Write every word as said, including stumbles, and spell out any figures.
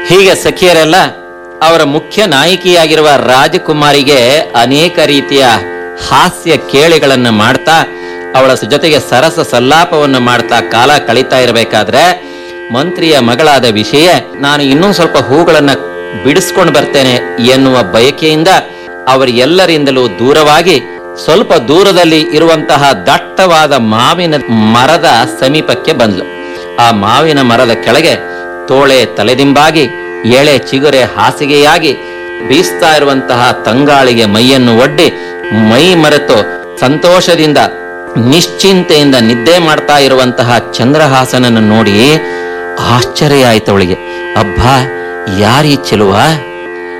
ಹೀಗೆ ಸಖಿಯರೆಲ್ಲ ಅವರ ಮುಖ್ಯ ನಾಯಕಿಯಾಗಿರುವ ರಾಜಕುಮಾರಿಗೆ ಅನೇಕ ರೀತಿಯ ಹಾಸ್ಯ ಕೇಳಿಗಳನ್ನು ಮಾಡ್ತಾ ಅವಳ ಜೊತೆಗೆ ಸರಸ ಸಲ್ಲಾಪವನ್ನು ಮಾಡ್ತಾ ಕಾಲ ಕಳೀತಾ ಇರಬೇಕಾದ್ರೆ ಮಂತ್ರಿಯ ಮಗಳಾದ ವಿಷಯ ನಾನು ಇನ್ನೂ ಸ್ವಲ್ಪ ಹೂಗಳನ್ನ ಬಿಡಿಸ್ಕೊಂಡು ಬರ್ತೇನೆ ಎನ್ನುವ ಬಯಕೆಯಿಂದ ಅವರೆಲ್ಲರಿಂದಲೂ ದೂರವಾಗಿ ಸ್ವಲ್ಪ ದೂರದಲ್ಲಿ ಇರುವಂತಹ ದಟ್ಟವಾದ ಮಾವಿನ ಮರದ ಸಮೀಪಕ್ಕೆ ಬಂದ್ಲು. ಆ ಮಾವಿನ ಮರದ ಕೆಳಗೆ ತೋಳೆ ತಲೆದಿಂಬಾಗಿ ಎಳೆ ಚಿಗುರೆ ಹಾಸಿಗೆಯಾಗಿ ಬೀಸ್ತಾ ಇರುವಂತಹ ತಂಗಾಳಿಗೆ ಮೈಯನ್ನು ಒಡ್ಡಿ ಮೈ ಮರೆತು ಸಂತೋಷದಿಂದ ನಿಶ್ಚಿಂತೆಯಿಂದ ನಿದ್ದೆ ಮಾಡ್ತಾ ಇರುವಂತಹ ಚಂದ್ರಹಾಸನನ್ನು ನೋಡಿ ಆಶ್ಚರ್ಯ ಆಯ್ತು ಅವಳಿಗೆ. ಅಬ್ಬಾ, ಯಾರೀ ಚೆಲುವ?